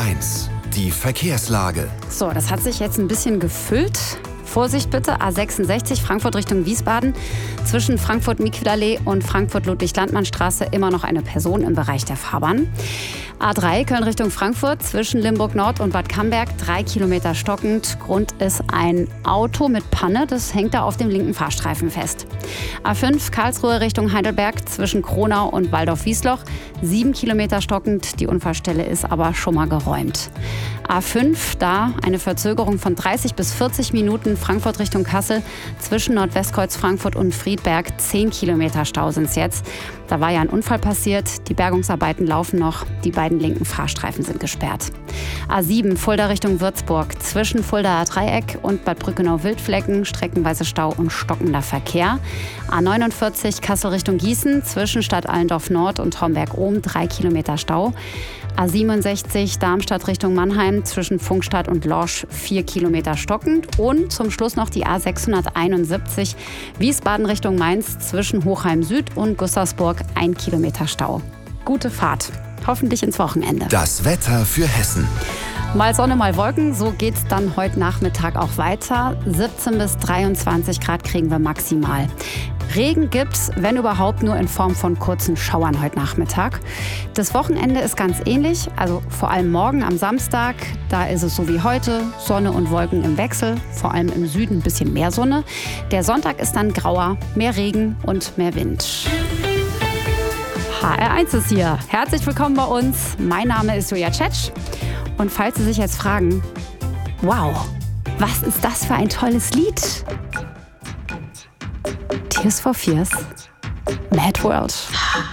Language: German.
HR1, die Verkehrslage. So, das hat sich jetzt ein bisschen gefüllt. Vorsicht bitte, A66 Frankfurt Richtung Wiesbaden. Zwischen Frankfurt-Miquedallee und Frankfurt-Ludwig-Landmann-Straße immer noch eine Person im Bereich der Fahrbahn. A3 Köln Richtung Frankfurt zwischen Limburg-Nord und Bad Camberg 3 Kilometer stockend. Grund ist ein Auto mit Panne, das hängt da auf dem linken Fahrstreifen fest. A5 Karlsruhe Richtung Heidelberg zwischen Kronau und Waldorf-Wiesloch 7 Kilometer stockend. Die Unfallstelle ist aber schon mal geräumt. A5, da eine Verzögerung von 30 bis 40 Minuten Frankfurt Richtung Kassel zwischen Nordwestkreuz Frankfurt und Friedberg. 10 Kilometer Stau sind es jetzt. Da war ja ein Unfall passiert. Die Bergungsarbeiten laufen noch. Die beiden linken Fahrstreifen sind gesperrt. A7 Fulda Richtung Würzburg zwischen Fuldaer Dreieck und Bad Brückenau-Wildflecken streckenweise Stau und stockender Verkehr. A49 Kassel Richtung Gießen zwischen Stadt Allendorf Nord und Homberg-Ohm 3 Kilometer Stau. A67 Darmstadt Richtung Mannheim zwischen Pfungstadt und Lorsch 4 Kilometer stockend. Und zum Schluss noch die A671 Wiesbaden Richtung Mainz zwischen Hochheim Süd und Gustavsburg 1 Kilometer Stau. Gute Fahrt. Hoffentlich ins Wochenende. Das Wetter für Hessen. Mal Sonne, mal Wolken. So geht's dann heute Nachmittag auch weiter. 17 bis 23 Grad kriegen wir maximal. Regen gibt's, wenn überhaupt, nur in Form von kurzen Schauern heute Nachmittag. Das Wochenende ist ganz ähnlich, also vor allem morgen am Samstag. Da ist es so wie heute, Sonne und Wolken im Wechsel, vor allem im Süden ein bisschen mehr Sonne. Der Sonntag ist dann grauer, mehr Regen und mehr Wind. HR1 ist hier. Herzlich willkommen bei uns. Mein Name ist Julia Tschetsch. Und falls Sie sich jetzt fragen, wow, was ist das für ein tolles Lied? Tears for Fears, Mad World.